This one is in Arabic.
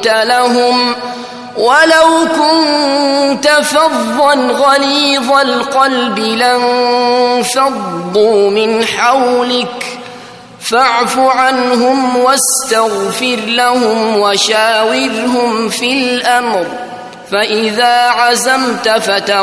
قلت لهم ولو كنت فظا غليظ القلب لانفضوا من حولك فاعف عنهم واستغفر لهم وشاورهم في الأمر فإذا عزمت فتوكل